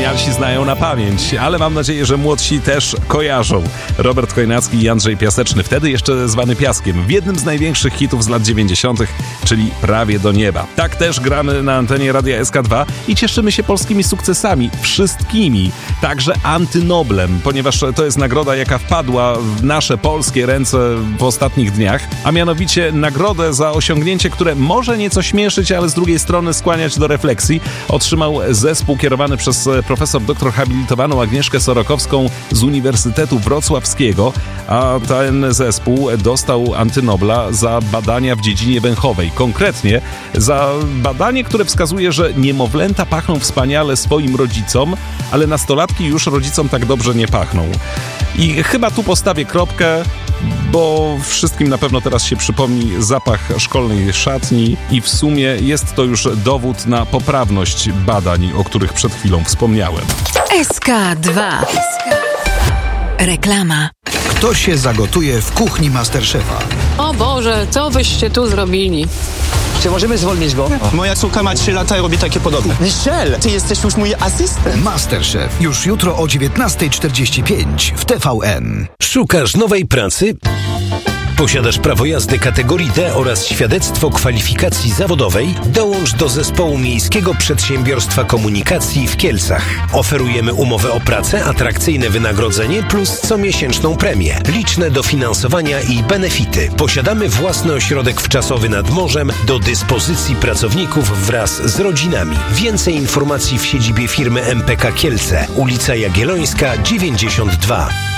milenialsi znają na pamięć, ale mam nadzieję, że młodsi też kojarzą. Robert Chojnacki i Andrzej Piaseczny, wtedy jeszcze zwany Piaskiem, w jednym z największych hitów z lat 90., czyli Prawie do nieba. Tak też gramy na antenie Radia SK2 i cieszymy się polskimi sukcesami, wszystkimi, także Antynoblem, ponieważ to jest nagroda, jaka wpadła w nasze polskie ręce w ostatnich dniach, a mianowicie nagrodę za osiągnięcie, które może nieco śmieszyć, ale z drugiej strony skłaniać do refleksji, otrzymał zespół kierowany przez profesor doktor habilitowaną Agnieszkę Sorokowską z Uniwersytetu Wrocławskiego, a ten zespół dostał Antynobla za badania w dziedzinie węchowej. Konkretnie za badanie, które wskazuje, że niemowlęta pachną wspaniale swoim rodzicom, ale nastolatki już rodzicom tak dobrze nie pachną. I chyba tu postawię kropkę, bo wszystkim na pewno teraz się przypomni zapach szkolnej szatni i w sumie jest to już dowód na poprawność badań, o których przed chwilą wspomniałem. SK2. Reklama. Kto się zagotuje w kuchni Masterchefa? O Boże, co wyście tu zrobili? Czy możemy zwolnić go? Moja córka ma 3 lata i robi takie podobne. Michelle, ty jesteś już mój asystent. Masterchef. Już jutro o 19:45 w TVN. Szukasz nowej pracy? Posiadasz prawo jazdy kategorii D oraz świadectwo kwalifikacji zawodowej? Dołącz do zespołu Miejskiego Przedsiębiorstwa Komunikacji w Kielcach. Oferujemy umowę o pracę, atrakcyjne wynagrodzenie plus comiesięczną premię, liczne dofinansowania i benefity. Posiadamy własny ośrodek wczasowy nad morzem do dyspozycji pracowników wraz z rodzinami. Więcej informacji w siedzibie firmy MPK Kielce, ulica Jagiellońska 92.